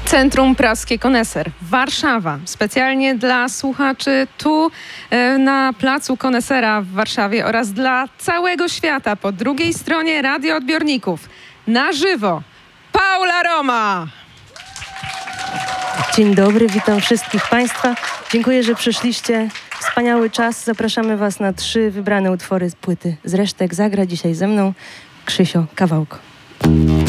Centrum Praskie Koneser, Warszawa. Specjalnie dla słuchaczy tu na placu Konesera w Warszawie oraz dla całego świata po drugiej stronie radioodbiorników. Na żywo Paula Roma. Dzień dobry, witam wszystkich Państwa. Dziękuję, że przyszliście. Wspaniały czas. Zapraszamy Was na 3 wybrane utwory z płyty. Z resztek zagra dzisiaj ze mną Krzysio Kawałko.